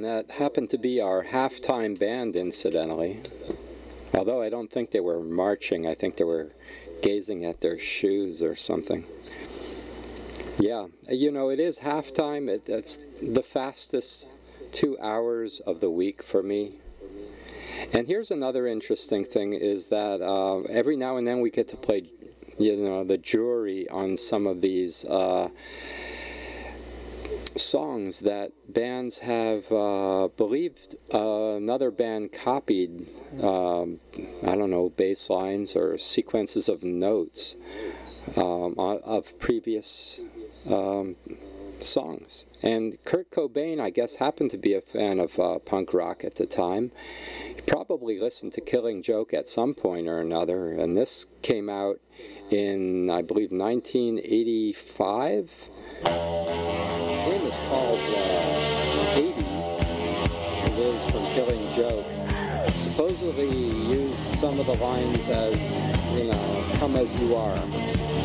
and that happened to be our halftime band, incidentally. Although I don't think they were marching, I think they were gazing at their shoes or something. Yeah, you know, it is halftime. It's the fastest 2 hours of the week for me. And here's another interesting thing is that every now and then we get to play, you know, the jury on some of these songs that bands have believed another band copied, I don't know, bass lines or sequences of notes of previous songs. And Kurt Cobain, I guess, happened to be a fan of punk rock at the time. He probably listened to Killing Joke at some point or another, and this came out in, I believe, 1985. The game is called 80s. It is from Killing Joke. Supposedly used some of the lines as, you know, come as you are.